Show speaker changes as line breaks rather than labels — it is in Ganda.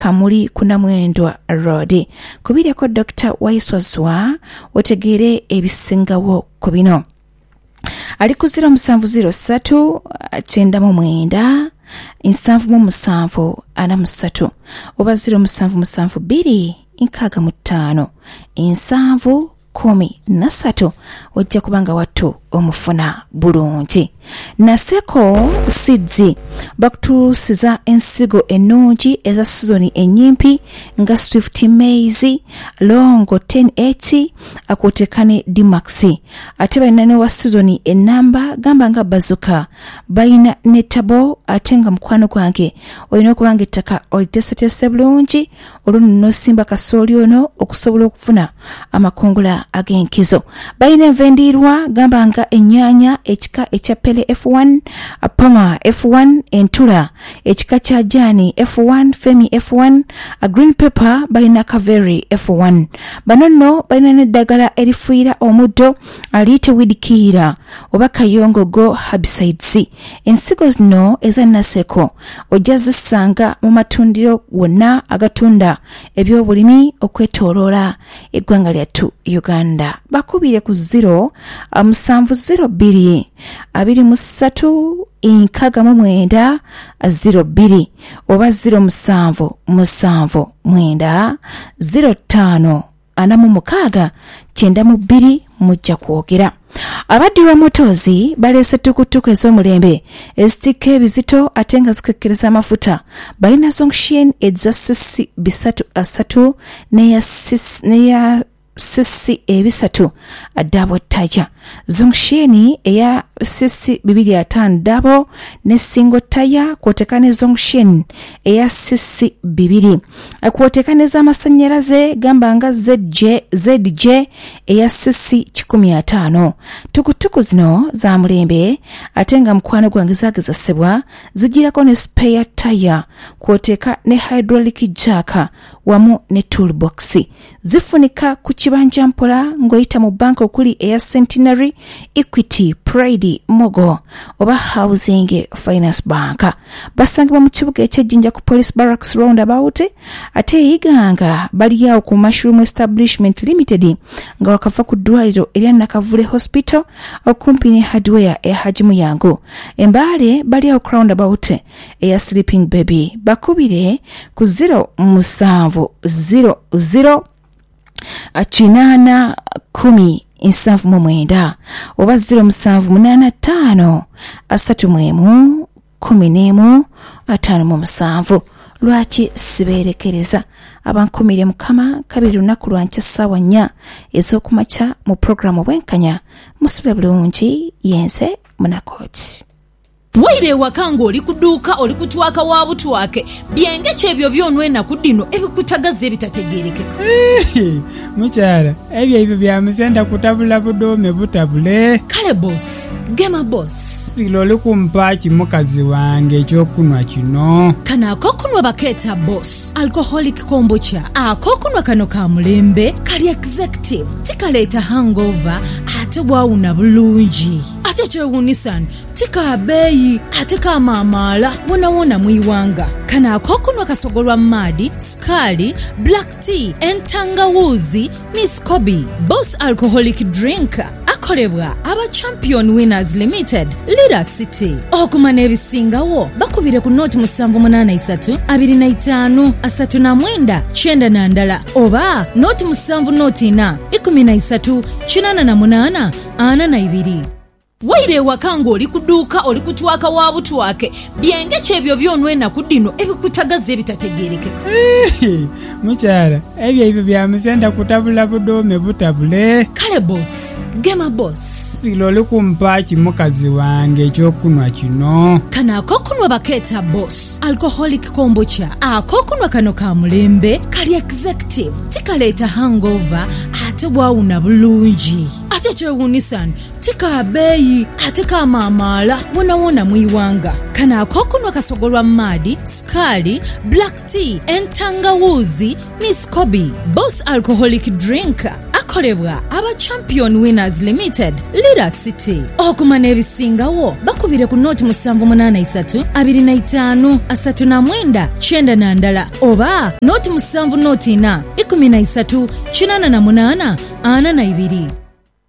Kamuli Kunamwendwa Road. Kubireko Dr. Waiswazwa otegere ebisingawo ku bino. Ali ku 0703 99 773 oba 0772 65 713 ojja kubanga wattu omufuna bulungi. Naseko Sidzi bakutuusiza ensigo ennungi eza sizoni ennyimpi nga Swift Maize, Longo 10H akotekane Dimax. Ate balina ne wa sizoni ennamba gamba nga Bazuka, balina ne Tabo. Ate nga mukwano gwange olina okubanga ettaka oliteeseteese bulungi olwo simba kasooli ono okusobola okufuna amakungula ag'enkizo. Balina envendiirwa gamba nga ennyaanya ekika ekya Pele F1, Pama F1, Entula ekika kya Jani F1, Femi F1, Green Pepper balina Kaveri F1. Bano nno balina n'eddagala erifuuyira omuddo aliyite Widikira oba Kayongogo Herbicides. Ensigo zino eza Naseko ojja zisanga mu matundiro wonna agatunda ebyobulimi okwetooloola eggwanga lyattu Uganda. Bakubire ku 0702 23 69 02 oba 0779 05 46 mujja kwogera. Abaddirwa Motozi baleese tukutuku ez'omulembe ezitikka ebizito ate nga zikekkereza amafuta. Balina Zongshin eza sisi bisatu asatu neya sisi ebisatu adabo taya. Zongshin eya sisi 2.5 dabo ne singo taya kwotekane Zongshin eya sisi 2. Kwotekane z'amasannyalaze gamba nga ZJ eya sisi 15. Tukutuku zino za mulembe ate nga mukwano gwange zagezesebwa zijirako ne spare tire kwoteka ne hydraulic jack wamu ne toolbox. Zifunika ku kibanja mpola ng'oyita mu banka okuli eya Centenary, Equity, Pride, Mogo oba Housing Finance Bank. Basangibwa mu kibuga eky'Ejjinja ku Police Barracks Roundabout. Ate eyiganga bali awo ku Mushroom Establishment Limited nga wakafa ku ddwaliro erya Nakavule Hospital okumpi ne Hardware eya Haji Muyango. Embale bali awo ku roundabout eya Sleeping Baby. Bakubire ku 0700 Achinana 10 oba 0785 31 11 Lwaki siberekereza abankomire mukama kabiri lunaku lwanca ssaawa 4 ez'okumakya mu programu bwenkanya musube bulungi yense Munakoti.
Waire wakanga oli kuduuka oli kutwaka wa butwake byenge kyebyo byonwena kudino ebikutagaze ebitategerekeka.
Mukyala ebyo bya musenda kutabula budome butabule.
Kale boss gema boss
bilole kumpachi mukazi wange ekyokunwa kino.
Kana akokunwa baketa boss alcoholic kombucha. Akokunwa kano ka mulembe kali executive tikaleta hangover ate bwawuna bulungi. Ate kyewunisani tika beyi ate kamamala wona mwiwanga. Kana akokunwa kasogolwa madi, skali, black tea, entangawuzi ni Scoby. Boss alcoholic drink akolebwa aba Champion Winners Limited, Lira City. Okumana ebisingawo bakubire ku noti 783 25 39 92 oba noti 7 noti 4 13 88 42. Waire wakanga oli kuduuka oli kutwaka wa butwake byenge kyebyo byonwena kudino ebikutagaze ebitategerekeka.
Mukyala ebyo bya musenda kutabula budome butabule.
Kale boss gema boss
bilole kumpachi mukazi wange ekyokunwa kino.
Kana akokunwa baketa boss alcoholic kombucha. Akokunwa kano ka mulembe kali executive tikaleta hangover ate bwawuna bulungi. Ate kyewunisani tika beyi ate kamamala wona mwiwanga. Kana akokunwa kasogolwa madi, skali, black tea, entangawuzi ni Scoby. Boss alcoholic drink bikolebwa aba Champion Winners Limited, Lira City. Okumana ebisingawo bakubire ku noti 783 25 39 90 oba noti 7 noti 4 13 88 42.